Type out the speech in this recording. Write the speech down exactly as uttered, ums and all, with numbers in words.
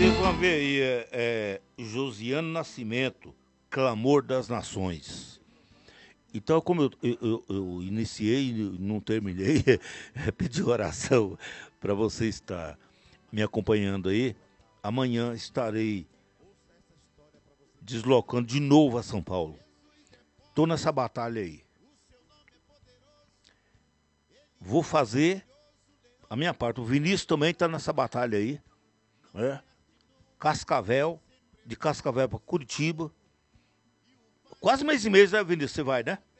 vocês vão ver aí, é, é, Josiano Nascimento, Clamor das Nações. Então, como eu, eu, eu- eu iniciei e não terminei, pedi oração para você estar me acompanhando aí. Amanhã estarei deslocando de novo a São Paulo. Tô nessa batalha aí. Vou fazer a minha parte. O Vinícius também está nessa batalha aí, né? Cascavel, de Cascavel para Curitiba. Quase mês e mês, né, Vinícius? Você vai, né?